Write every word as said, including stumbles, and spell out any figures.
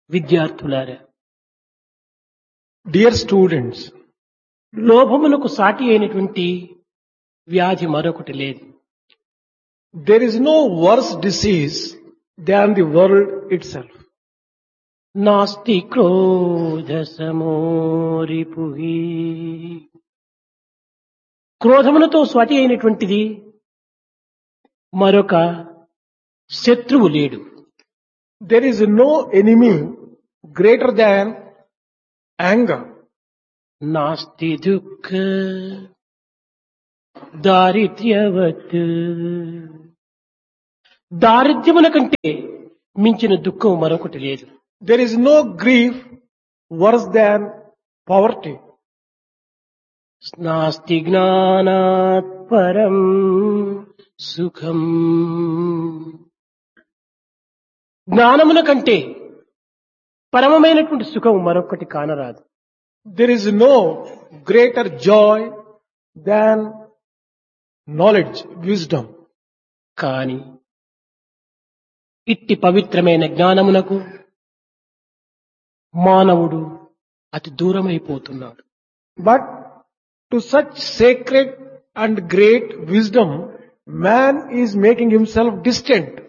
విద్యార్థులారా, Dear students, లోభమునకు సాటి అయినటువంటి వ్యాధి మరొకటి లేదు. there is no worse disease than the world itself. నాస్తి క్రోధ సమోరిపుహి. క్రోధములతో స్వాటి అయినటువంటిది మరొక శత్రువు లేడు. There is no enemy greater than anger. నాస్తి దుఃఖ దారిద్ర్యవత్. దారిద్ర్యముల కంటే మించిన దుఃఖం మరొకటి లేదు. There is no grief worse than poverty. నాస్తి జ్ఞానాత్ పరం సుఖం. జ్ఞానముల కంటే పరమమైనటువంటి సుఖం మరొకటి కానరాదు. There is no greater joy than knowledge, wisdom. కాని ఇట్టి పవిత్రమైన జ్ఞానమునకు మానవుడు అతి దూరమైపోతున్నాడు. But to such sacred and great wisdom, man is making himself distant.